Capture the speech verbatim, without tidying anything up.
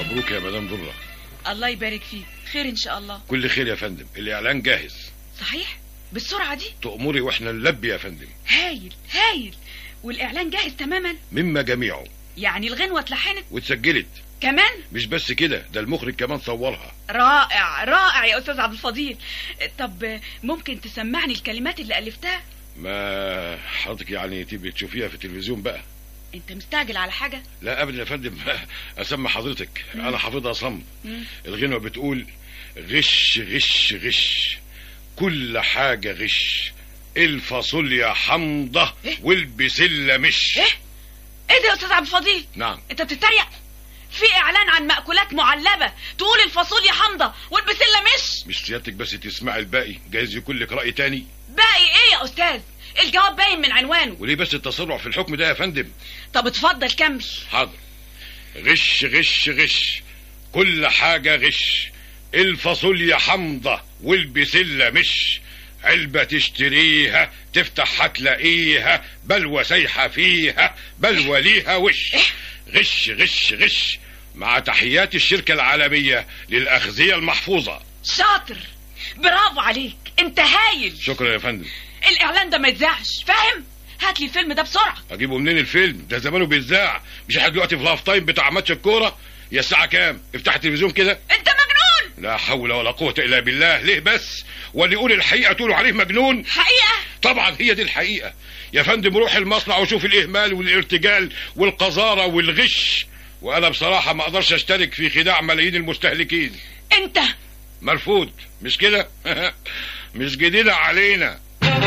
مبروك يا مدام ضرة. الله يبارك فيك. خير ان شاء الله. كل خير يا فندم، الاعلان جاهز. صحيح؟ بالسرعة دي؟ تأمري واحنا نلبي يا فندم. هايل هايل. والاعلان جاهز تماما؟ مما جميعه. يعني الغنوة اتلحنت واتسجلت كمان؟ مش بس كده، ده المخرج كمان صورها. رائع رائع يا استاذ عبد الفضيل. طب ممكن تسمعني الكلمات اللي الفتها؟ ما حضرتك يعني تبقي تشوفيها في التلفزيون بقى. انت مستعجل على حاجة؟ لا ابدا يا فندم. اسمع حضرتك. مم. انا حافظها صم. الغنوة بتقول: غش غش غش كل حاجة غش، الفاصوليا حمضة إيه؟ والبسلة مش. ايه ايه ده يا استاذ عبد الفضيل؟ نعم. انت بتتريق؟ في اعلان عن مأكولات معلبة تقول الفاصوليا حمضة والبسلة مش؟ مش سيادتك بس تسمع الباقي، جايز يكون لك رأي تاني. باقي ايه يا استاذ؟ الجواب باين من عنوانه. وليه بس التسرع في الحكم ده يا فندم؟ طب اتفضل كمل. حاضر. غش غش غش كل حاجة غش، الفاصوليا حمضة والبسلة مش، علبة تشتريها تفتح هتلاقيها بلوى سايحة فيها بلوى ليها وش. غش غش غش مع تحيات الشركة العالمية للأغذية المحفوظة. شاطر، برافو عليك، انت هايل. شكرا يا فندم. الاعلان ده ما يتذاعش، فاهم؟ هات لي الفيلم ده بسرعة. اجيبه منين الفيلم ده؟ زمانه بيتذاع. مش احنا دلوقتي في الهاف تايم بتاع ماتش الكورة؟ يا الساعة كام؟ افتح التلفزيون كده. انت مجنون. لا حول ولا قوة الا بالله. ليه بس؟ واللي يقول الحقيقة تقولوا عليه مجنون؟ حقيقة؟ طبعا هي دي الحقيقة يا فندم. روح المصنع وشوف الاهمال والارتجال والقذارة والغش، وانا بصراحة ما اقدرش اشترك في خداع ملايين المستهلكين. انت مرفوض مش كده؟ مش جديدة علينا.